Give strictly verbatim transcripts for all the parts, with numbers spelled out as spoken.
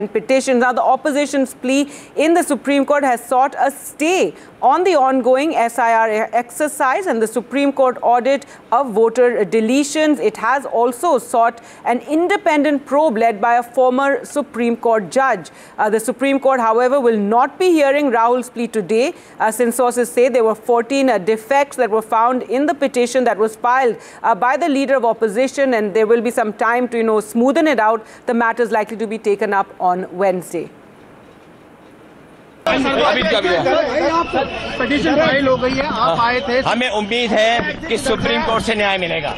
petitions. Now, the opposition's plea in the Supreme Court has sought a stay on the ongoing S I R exercise and the Supreme Court audit of voter deletions. It has also sought an independent probe led by a former Supreme Court judge. Uh, the Supreme Court, however, will not be hearing Rahul's plea today, uh, since sources say there were fourteen uh, defects that were found in the petition that was filed uh, by the leader of opposition, and there will be some time to, you know, smoothen it out. The matter is likely to be taken up on Wednesday. Petition file हो गई है, आप आए थे, हमें उम्मीद है कि सुप्रीम कोर्ट से न्याय मिलेगा.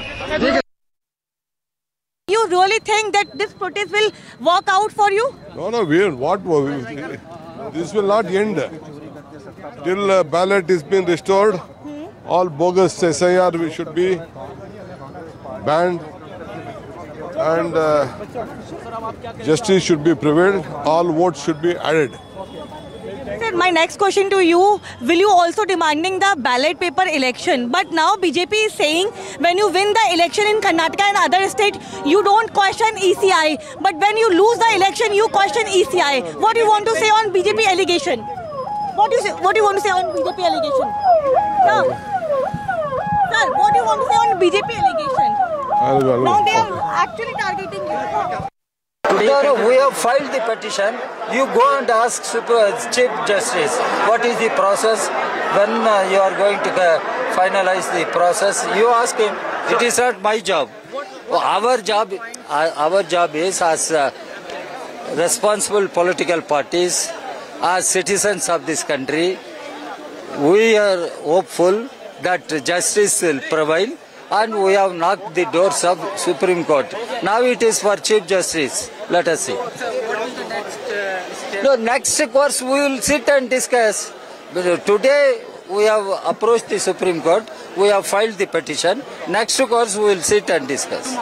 You really think that this protest will work out for you? No, no, we what this will not end till uh, ballot is being restored. Hmm. All bogus S I R we should be banned, and uh, justice should be prevailed. All votes should be added. Sir, my next question to you, will you also demanding the ballot paper election? But now B J P is saying when you win the election in Karnataka and other states, you don't question E C I. But when you lose the election, you question E C I. What do you want to say on B J P allegation? What do you say, what do you want to say on B J P allegation? Sir, sir, what do you want to say on B J P allegation? Now they are actually targeting you. No, no, we have filed the petition. You go and ask Super Chief Justice what is the process, when uh, you are going to uh, finalize the process. You ask him. It is not my job. Our job, uh, our job is as uh, responsible political parties, as citizens of this country, we are hopeful that justice will prevail. And we have knocked the doors of Supreme Court. Now it is for Chief Justice. Let us see. No, next course we will sit and discuss. But today we have approached the Supreme Court. We have filed the petition. Next course we will sit and discuss.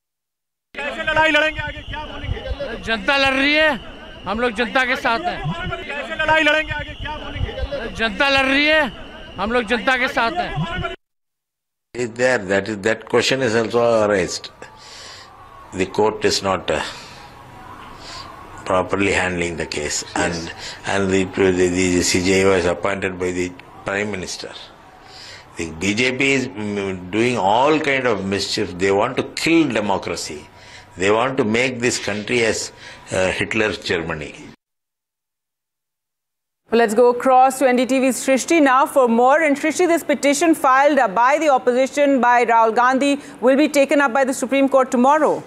जनता लड़ रही है, हम लोग जनता के साथ हैं. जनता लड़ रही है, हम लोग जनता के साथ हैं. Is there that is that question is also raised. The court is not uh, properly handling the case, yes. and and the, the the C J I was appointed by the Prime Minister. The B J P is doing all kind of mischief. They want to kill democracy. They want to make this country as uh, Hitler's Germany. Well, let's go across to N D T V's Shrishti now for more. And Shrishti, this petition filed by the opposition, by Rahul Gandhi, will be taken up by the Supreme Court tomorrow.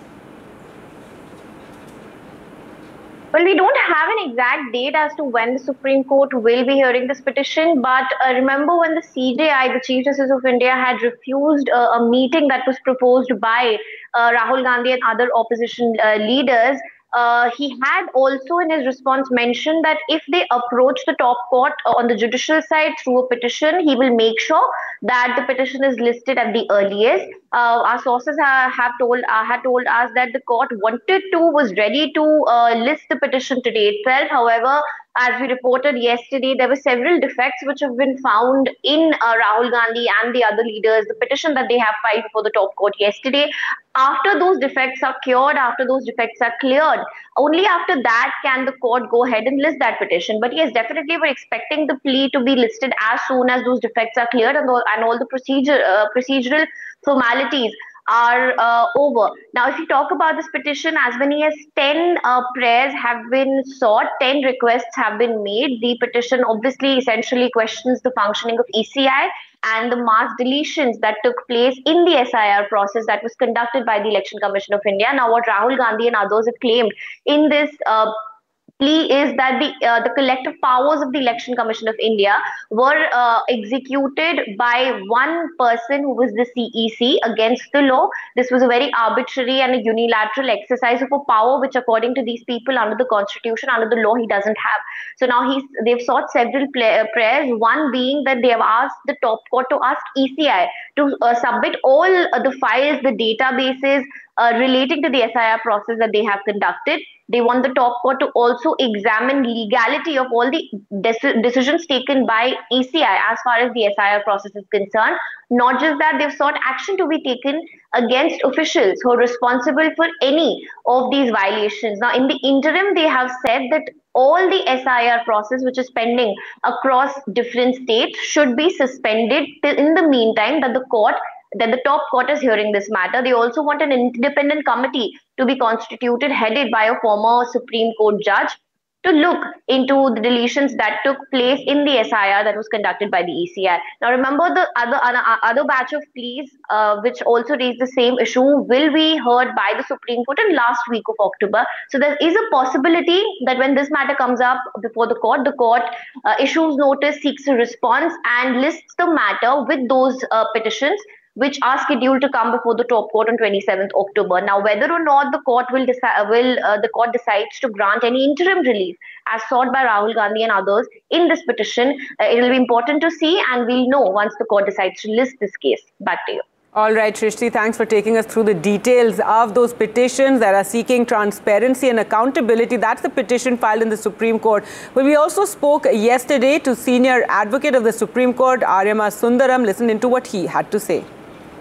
Well, we don't have an exact date as to when the Supreme Court will be hearing this petition. But uh, remember when the C J I, the Chief Justice of India, had refused uh, a meeting that was proposed by uh, Rahul Gandhi and other opposition uh, leaders. Uh, he had also in his response mentioned that if they approach the top court on the judicial side through a petition, he will make sure that the petition is listed at the earliest. Uh, our sources have, have told uh, had told us that the court wanted to, was ready to uh, list the petition today itself. However, as we reported yesterday, there were several defects which have been found in uh, Rahul Gandhi and the other leaders, the petition that they have filed before the top court yesterday. After those defects are cured, after those defects are cleared, only after that can the court go ahead and list that petition. But yes, definitely we're expecting the plea to be listed as soon as those defects are cleared and all, and all the procedure, uh, procedural formalities are uh, over. Now, if you talk about this petition, as many as ten uh, prayers have been sought, ten requests have been made. The petition obviously essentially questions the functioning of E C I and the mass deletions that took place in the S I R process that was conducted by the Election Commission of India. Now, what Rahul Gandhi and others have claimed in this uh, plea is that the uh, the collective powers of the Election Commission of India were uh, executed by one person who was the C E C against the law. This was a very arbitrary and a unilateral exercise of a power which, according to these people, under the constitution, under the law, he doesn't have. So now he's they've sought several prayers, one being that they have asked the top court to ask E C I to uh, submit all uh, the files, the databases uh, relating to the S I R process that they have conducted. They want the top court to also examine legality of all the dec- decisions taken by E C I as far as the S I R process is concerned. Not just that, they've sought action to be taken against officials who are responsible for any of these violations. Now, in the interim, they have said that all the S I R process which is pending across different states should be suspended till in the meantime that the court that the top court is hearing this matter. They also want an independent committee to be constituted headed by a former Supreme Court judge to look into the deletions that took place in the S I R that was conducted by the E C I. Now, remember the other other batch of pleas uh, which also raised the same issue will be heard by the Supreme Court in last week of October. So there is a possibility that when this matter comes up before the court, the court uh, issues notice, seeks a response and lists the matter with those uh, petitions which are scheduled to come before the top court on twenty-seventh October. Now, whether or not the court will decide, will uh, the court decides to grant any interim relief as sought by Rahul Gandhi and others in this petition, uh, it will be important to see, and we'll know once the court decides to list this case. Back to you. All right, Shrishti, thanks for taking us through the details of those petitions that are seeking transparency and accountability. That's the petition filed in the Supreme Court. But we also spoke yesterday to senior advocate of the Supreme Court, Aryama Sundaram. Listen into what he had to say.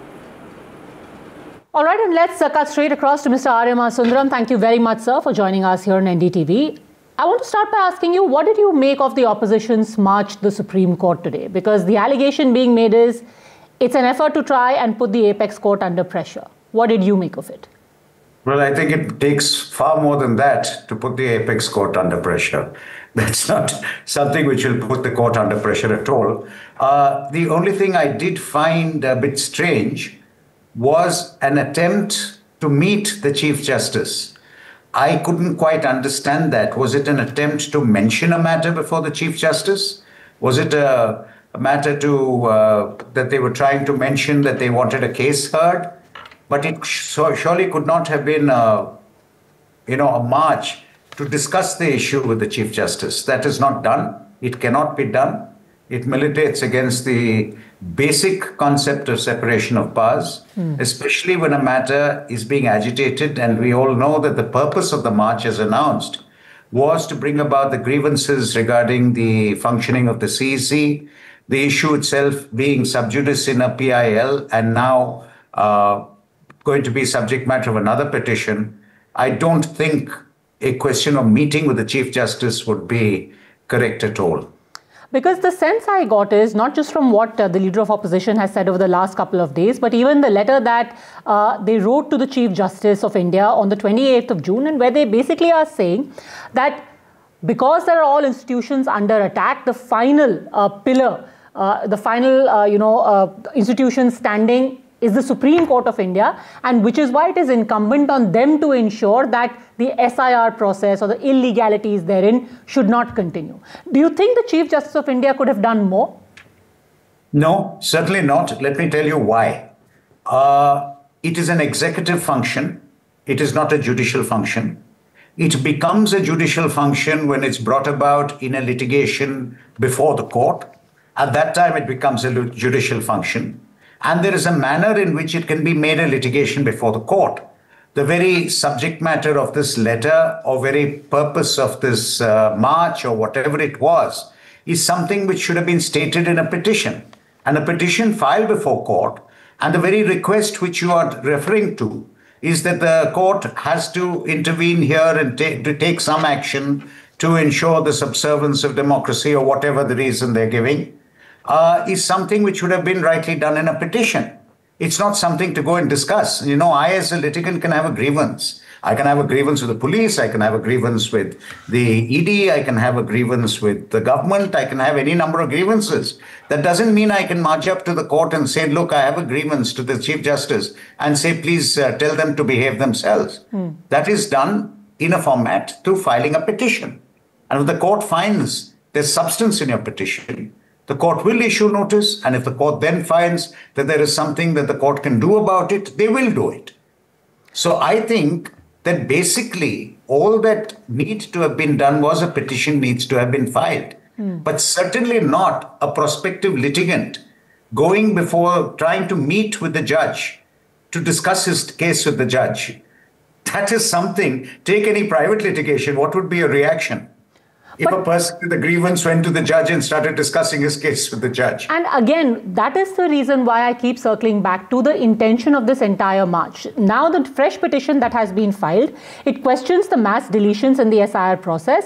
All right, and let's uh, cut straight across to Mister Aryama Sundaram. Thank you very much, sir, for joining us here on N D T V. I want to start by asking you, what did you make of the opposition's march to the Supreme Court today? Because the allegation being made is it's an effort to try and put the apex court under pressure. What did you make of it? Well, I think it takes far more than that to put the apex court under pressure. That's not something which will put the court under pressure at all. Uh, the only thing I did find a bit strange was an attempt to meet the Chief Justice. I couldn't quite understand that. Was it an attempt to mention a matter before the Chief Justice? Was it a, a matter to uh, that they were trying to mention that they wanted a case heard? But it so, surely could not have been a, you know, a march to discuss the issue with the Chief Justice. That is not done. It cannot be done. It militates against the basic concept of separation of powers, mm. especially when a matter is being agitated. And we all know that the purpose of the march, as announced, was to bring about the grievances regarding the functioning of the C E C, the issue itself being sub judice in a P I L, and now uh, going to be subject matter of another petition. I don't think a question of meeting with the Chief Justice would be correct at all. Because the sense I got is not just from what uh, the Leader of Opposition has said over the last couple of days, but even the letter that uh, they wrote to the Chief Justice of India on the twenty-eighth of June, and where they basically are saying that because there are all institutions under attack, the final uh, pillar, uh, the final uh, you know, uh, institution standing is the Supreme Court of India, and which is why it is incumbent on them to ensure that the S I R process or the illegalities therein should not continue. Do you think the Chief Justice of India could have done more? No, certainly not. Let me tell you why. Uh, it is an executive function. It is not a judicial function. It becomes a judicial function when it's brought about in a litigation before the court. At that time, it becomes a judicial function. And there is a manner in which it can be made a litigation before the court. The very subject matter of this letter or very purpose of this uh, march or whatever it was is something which should have been stated in a petition. And a petition filed before court, and the very request which you are referring to is that the court has to intervene here and take, to take some action to ensure the subservience of democracy or whatever the reason they're giving. Uh, is something which would have been rightly done in a petition. It's not something to go and discuss. You know, I as a litigant can have a grievance. I can have a grievance with the police. I can have a grievance with the E D. I can have a grievance with the government. I can have any number of grievances. That doesn't mean I can march up to the court and say, look, I have a grievance to the Chief Justice and say, please uh, tell them to behave themselves. Hmm. That is done in a format through filing a petition. And if the court finds there's substance in your petition, the court will issue notice, and if the court then finds that there is something that the court can do about it, they will do it. So I think that basically all that needs to have been done was a petition needs to have been filed. Mm. But certainly not a prospective litigant going before trying to meet with the judge to discuss his case with the judge. That is something. Take any private litigation. What would be your reaction? If but, a person with a grievance went to the judge and started discussing his case with the judge. And again, that is the reason why I keep circling back to the intention of this entire march. Now the fresh petition that has been filed, it questions the mass deletions in the S I R process.